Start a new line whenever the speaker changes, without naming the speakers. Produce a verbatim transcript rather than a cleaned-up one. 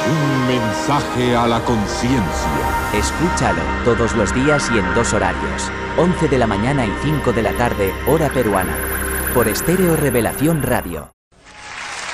Un mensaje a la conciencia.
Escúchalo todos los días y en dos horarios, once de la mañana y cinco de la tarde, hora peruana. Por Estéreo Revelación Radio.